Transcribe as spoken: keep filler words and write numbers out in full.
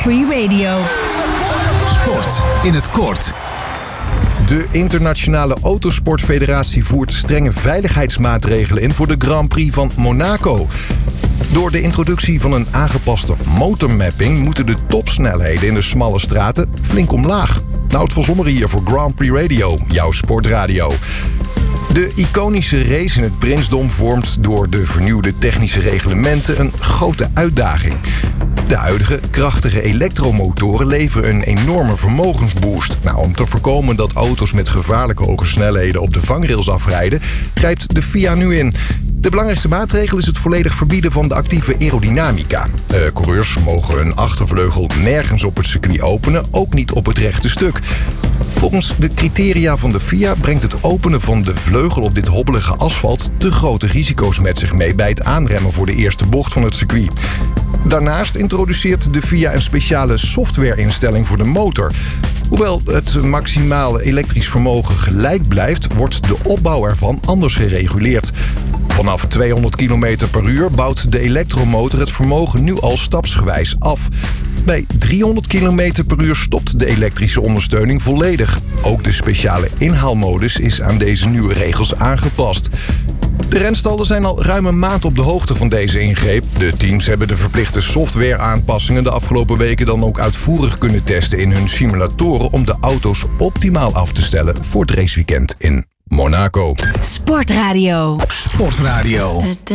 Prix Radio. Sport in het kort. De Internationale Autosportfederatie voert strenge veiligheidsmaatregelen in voor de Grand Prix van Monaco. Door de introductie van een aangepaste motormapping moeten de topsnelheden in de smalle straten flink omlaag. Nout van Zommeren hier voor Grand Prix Radio, jouw sportradio. De iconische race in het Prinsdom vormt door de vernieuwde technische reglementen een grote uitdaging. De huidige krachtige elektromotoren leveren een enorme vermogensboost. Nou, om te voorkomen dat auto's met gevaarlijke hoge snelheden op de vangrails afrijden, grijpt de F I A nu in. De belangrijkste maatregel is het volledig verbieden van de actieve aerodynamica. De coureurs mogen hun achtervleugel nergens op het circuit openen, ook niet op het rechte stuk. Volgens de criteria van de F I A brengt het openen van de vleugel op dit hobbelige asfalt te grote risico's met zich mee bij het aanremmen voor de eerste bocht van het circuit. Daarnaast introduceert de F I A een speciale softwareinstelling voor de motor. Hoewel het maximale elektrisch vermogen gelijk blijft, wordt de opbouw ervan anders gereguleerd. Vanaf tweehonderd kilometer per uur bouwt de elektromotor het vermogen nu al stapsgewijs af. Bij driehonderd kilometer per uur stopt de elektrische ondersteuning volledig. Ook de speciale inhaalmodus is aan deze nieuwe regels aangepast. De renstallen zijn al ruim een maand op de hoogte van deze ingreep. De teams hebben de verplichte softwareaanpassingen de afgelopen weken dan ook uitvoerig kunnen testen in hun simulatoren om de auto's optimaal af te stellen voor het raceweekend in Monaco. Sportradio. Sportradio.